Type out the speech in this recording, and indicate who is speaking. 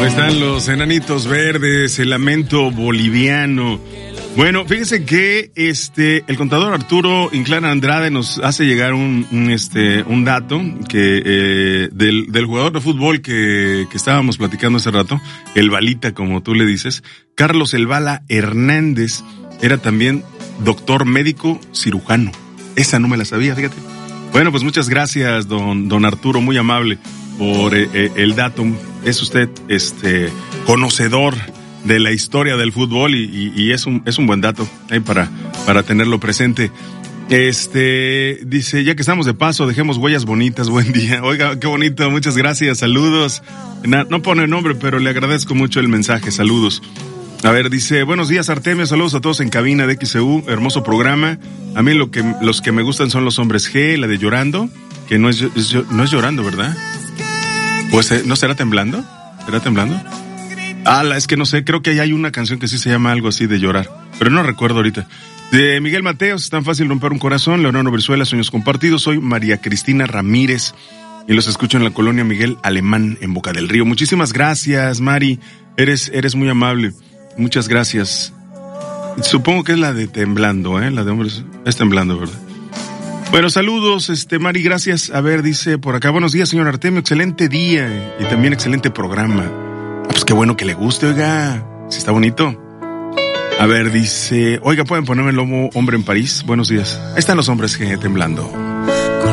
Speaker 1: Ahí están los enanitos verdes, el lamento boliviano. Bueno, fíjense que el contador Arturo Inclán Andrade nos hace llegar un dato que del jugador de fútbol que estábamos platicando hace rato, el Balita, como tú le dices, Carlos El Bala Hernández, era también doctor médico cirujano. Esa no me la sabía, fíjate. Bueno, pues muchas gracias, don Arturo, muy amable por el dato. Es usted conocedor de la historia del fútbol y es un buen dato para tenerlo presente. Dice, ya que estamos de paso, dejemos huellas bonitas, buen día. Oiga, qué bonito, muchas gracias, saludos. No pone nombre, pero le agradezco mucho el mensaje, saludos. A ver, dice, buenos días Artemio, saludos a todos en cabina de XEU, hermoso programa. A mí los que me gustan son los hombres G, la de Llorando, que no es Llorando, ¿verdad? Pues, ¿no será Temblando? ¿Será Temblando? Es que no sé, creo que ahí hay una canción que sí se llama algo así de llorar, pero no recuerdo ahorita. De Miguel Mateos, es tan fácil romper un corazón. Leonardo Brizuela, sueños compartidos. Soy María Cristina Ramírez y los escucho en la colonia Miguel Alemán, en Boca del Río. Muchísimas gracias, Mari, eres muy amable. Muchas gracias. Supongo que es la de Temblando, la de hombres, es Temblando, ¿verdad? Bueno, saludos, Mari, gracias. A ver, dice por acá, buenos días, señor Artemio, excelente día y también excelente programa. Pues qué bueno que le guste, oiga, si está bonito. A ver, dice, oiga, ¿pueden ponerme el lomo Hombre en París? Buenos días. Ahí están los hombres que Temblando.